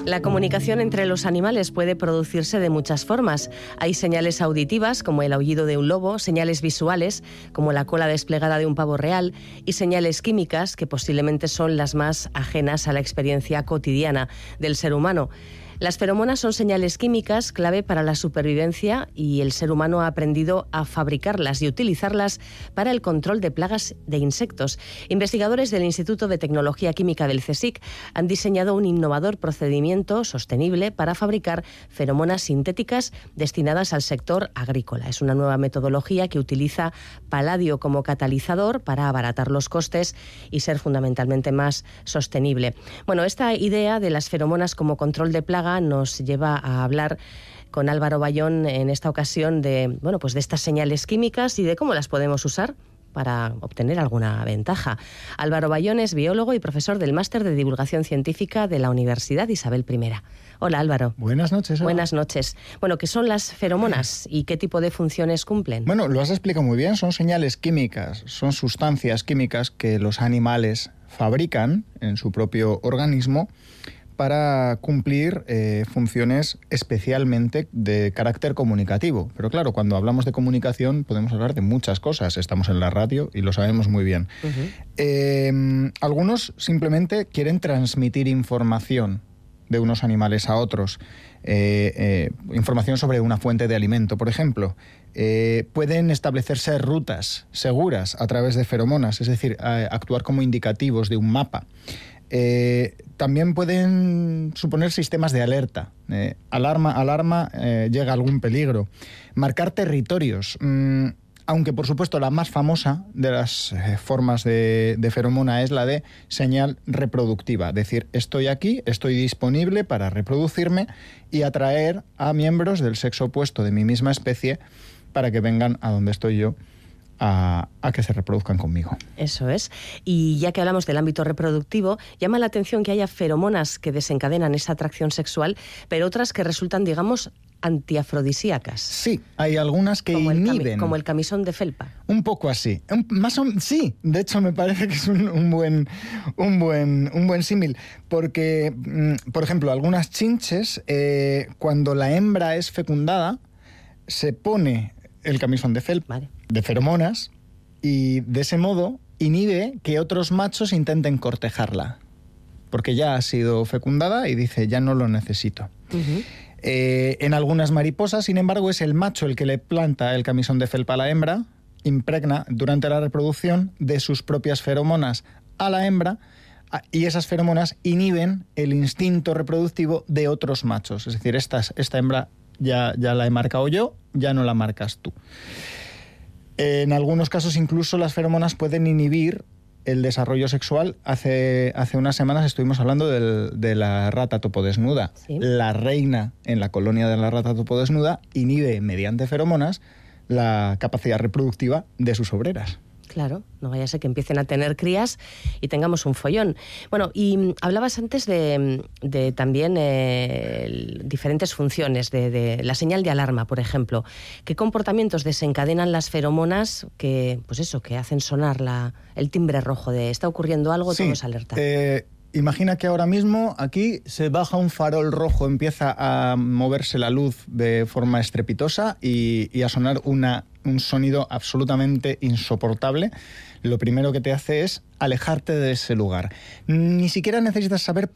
La comunicación entre los animales puede producirse de muchas formas. Hay señales auditivas, como el aullido de un lobo, señales visuales, como la cola desplegada de un pavo real, y señales químicas, que posiblemente son las más ajenas a la experiencia cotidiana del ser humano. Las feromonas son señales químicas clave para la supervivencia y el ser humano ha aprendido a fabricarlas y utilizarlas para el control de plagas de insectos. Investigadores del Instituto de Tecnología Química del CSIC han diseñado un innovador procedimiento sostenible para fabricar feromonas sintéticas destinadas al sector agrícola. Es una nueva metodología que utiliza paladio como catalizador para abaratar los costes y ser fundamentalmente más sostenible. Bueno, esta idea de las feromonas como control de plagas nos lleva a hablar con Álvaro Bayón en esta ocasión de estas señales químicas y de cómo las podemos usar para obtener alguna ventaja. Álvaro Bayón es biólogo y profesor del Máster de Divulgación Científica de la Universidad Isabel I. Hola, Álvaro. Buenas noches. Buenas noches. Bueno, ¿qué son las feromonas y qué tipo de funciones cumplen? Bueno, lo has explicado muy bien. Son señales químicas, son sustancias químicas que los animales fabrican en su propio organismo para cumplir funciones especialmente de carácter comunicativo. Pero claro, cuando hablamos de comunicación podemos hablar de muchas cosas. Estamos en la radio y lo sabemos muy bien. Algunos simplemente quieren transmitir información de unos animales a otros. Información sobre una fuente de alimento, por ejemplo. Pueden establecerse rutas seguras a través de feromonas, es decir, actuar como indicativos de un mapa. También pueden suponer sistemas de alerta, alarma, llega algún peligro, marcar territorios, aunque por supuesto la más famosa de las formas de feromona es la de señal reproductiva, es decir, estoy aquí, estoy disponible para reproducirme y atraer a miembros del sexo opuesto de mi misma especie para que vengan a donde estoy yo a que se reproduzcan conmigo. Eso es. Y ya que hablamos del ámbito reproductivo, llama la atención que haya feromonas que desencadenan esa atracción sexual, pero otras que resultan, digamos, antiafrodisíacas. Sí, hay algunas que inhiben. Como el camisón de felpa. Un poco así. Sí, de hecho me parece que es un buen símil. Porque, por ejemplo, algunas chinches, cuando la hembra es fecundada, se pone el camisón de felpa, vale, de feromonas, y de ese modo inhibe que otros machos intenten cortejarla, porque ya ha sido fecundada y dice, ya no lo necesito. En algunas mariposas, sin embargo, es el macho el que le planta el camisón de felpa a la hembra, impregna durante la reproducción de sus propias feromonas a la hembra, y esas feromonas inhiben el instinto reproductivo de otros machos. Es decir, esta hembra ya la he marcado yo, ya no la marcas tú. En algunos casos incluso las feromonas pueden inhibir el desarrollo sexual. Hace unas semanas estuvimos hablando de la rata topodesnuda. Sí. La reina en la colonia de la rata topodesnuda inhibe mediante feromonas la capacidad reproductiva de sus obreras. Claro, no vaya a ser que empiecen a tener crías y tengamos un follón. Bueno, y hablabas antes de también diferentes funciones, de la señal de alarma, por ejemplo. ¿Qué comportamientos desencadenan las feromonas que hacen sonar el timbre rojo de está ocurriendo algo, sí, todos alerta? Imagina que ahora mismo aquí se baja un farol rojo, empieza a moverse la luz de forma estrepitosa y a sonar un sonido absolutamente insoportable. Lo primero que te hace es alejarte de ese lugar. Ni siquiera necesitas saber